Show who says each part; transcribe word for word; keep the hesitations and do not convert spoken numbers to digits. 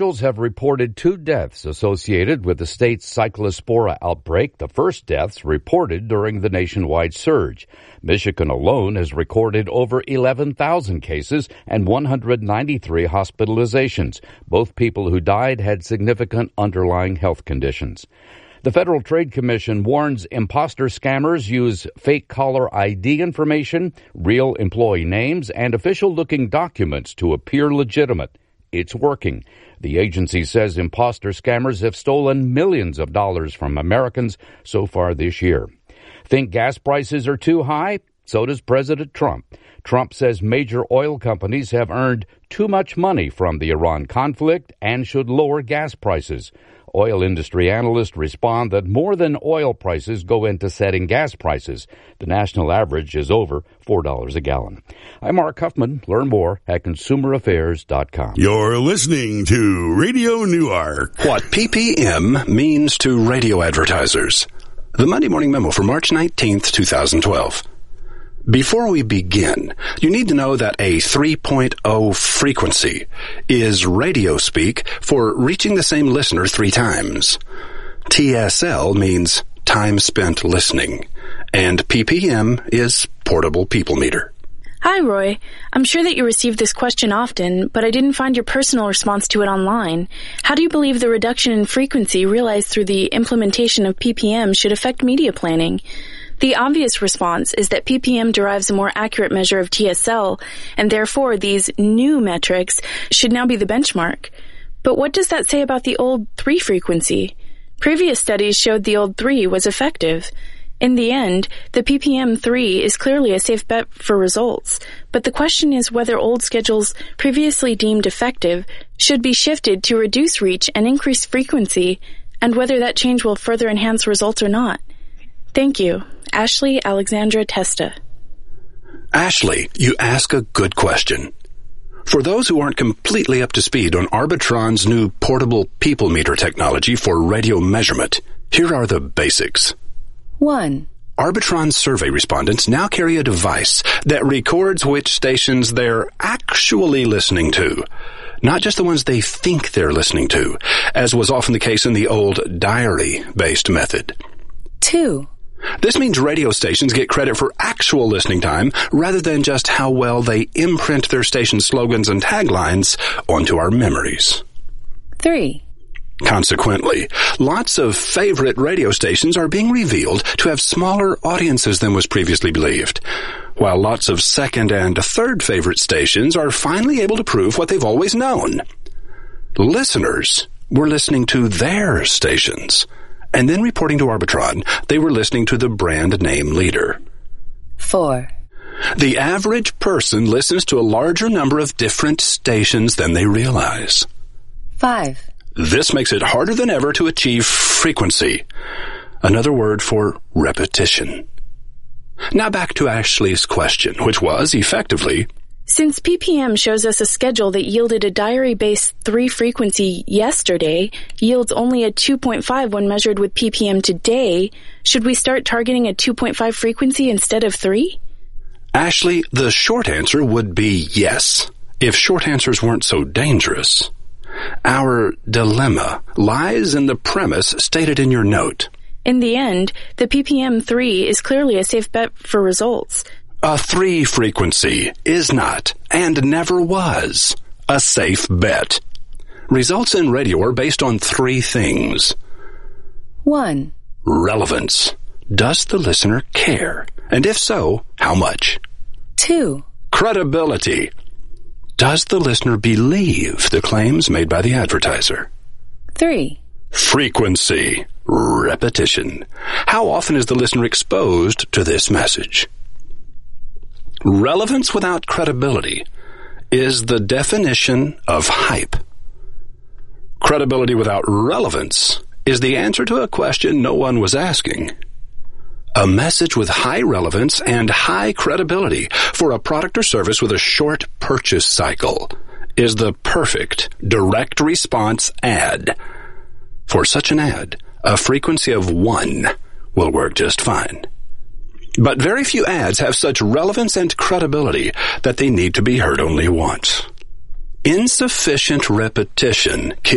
Speaker 1: Officials have reported two deaths associated with the state's cyclospora outbreak, the first deaths reported during the nationwide surge. Michigan alone has recorded over eleven thousand cases and one hundred ninety-three hospitalizations. Both people who died had significant underlying health conditions. The Federal Trade Commission warns imposter scammers use fake caller I D information, real employee names, and official-looking documents to appear legitimate. It's working. The agency says imposter scammers have stolen millions of dollars from Americans so far this year. Think gas prices are too high? So does President Trump. Trump says major oil companies have earned too much money from the Iran conflict and should lower gas prices. Oil industry analysts respond that more than oil prices go into setting gas prices. The national average is over four dollars a gallon. I'm Mark Huffman. Learn more at consumer affairs dot com.
Speaker 2: You're listening to Radio Newark.
Speaker 3: What P P M means to radio advertisers. The Monday Morning Memo for March nineteenth, twenty twelve. Before we begin, you need to know that a three point oh frequency is radio speak for reaching the same listener three times. T S L means time spent listening, and P P M is portable people meter.
Speaker 4: Hi, Roy. I'm sure that you receive this question often, but I didn't find your personal response to it online. How do you believe the reduction in frequency realized through the implementation of P P M should affect media planning? The obvious response is that P P M derives a more accurate measure of T S L, and therefore these new metrics should now be the benchmark. But what does that say about the old three frequency? Previous studies showed the old three was effective. In the end, the P P M three is clearly a safe bet for results, but the question is whether old schedules previously deemed effective should be shifted to reduce reach and increase frequency, and whether that change will further enhance results or not. Thank you. Ashley Alexandra Testa.
Speaker 3: Ashley, you ask a good question. For those who aren't completely up to speed on Arbitron's new portable people meter technology for radio measurement, here are the basics.
Speaker 5: One.
Speaker 3: Arbitron survey respondents now carry a device that records which stations they're actually listening to, not just the ones they think they're listening to, as was often the case in the old diary-based method.
Speaker 5: Two.
Speaker 3: This means radio stations get credit for actual listening time rather than just how well they imprint their station slogans and taglines onto our memories.
Speaker 5: Three.
Speaker 3: Consequently, lots of favorite radio stations are being revealed to have smaller audiences than was previously believed, while lots of second and third favorite stations are finally able to prove what they've always known. Listeners were listening to their stations, and then reporting to Arbitron they were listening to the brand name leader.
Speaker 5: Four.
Speaker 3: The average person listens to a larger number of different stations than they realize.
Speaker 5: Five.
Speaker 3: This makes it harder than ever to achieve frequency, another word for repetition. Now back to Ashley's question, which was, effectively,
Speaker 4: since P P M shows us a schedule that yielded a diary-based three frequency yesterday, yields only a two point five when measured with P P M today, should we start targeting a two point five frequency instead of three?
Speaker 3: Ashley, the short answer would be yes, if short answers weren't so dangerous. Our dilemma lies in the premise stated in your note.
Speaker 4: In the end, the P P M three is clearly a safe bet for results.
Speaker 3: A three frequency is not, and never was, a safe bet. Results in radio are based on three things.
Speaker 5: One.
Speaker 3: Relevance. Does the listener care? And if so, how much?
Speaker 5: Two.
Speaker 3: Credibility. Does the listener believe the claims made by the advertiser?
Speaker 5: Three.
Speaker 3: Frequency. Repetition. How often is the listener exposed to this message? Relevance without credibility is the definition of hype. Credibility without relevance is the answer to a question no one was asking. A message with high relevance and high credibility for a product or service with a short purchase cycle is the perfect direct response ad. For such an ad, a frequency of one will work just fine. But very few ads have such relevance and credibility that they need to be heard only once. Insufficient repetition